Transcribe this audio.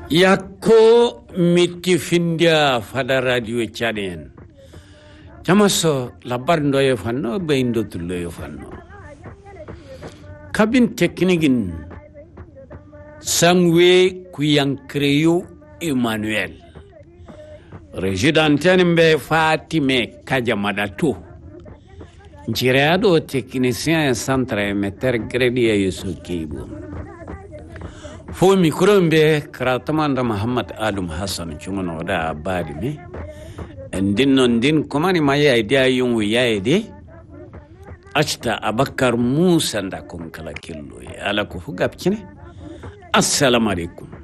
Yakko miti findia fada radio Chadien. Jamaso labar ndoyo fanno beindo tulloyo fanno. Kabin teknikin sangwe kuyang kreyo Emmanuel. Regidanten be Fatime Kajamadatu. Njireado technicien centre meter gredi Yusuf Kibu. Fo mikrombe kratamanda Muhammad Adam Hassan chungono da badi me. Ndin non din komani maya idea yung yaede. Achta Abakar Musa nda kon kala killo ala ko fugap kine. Assalamu alaikum.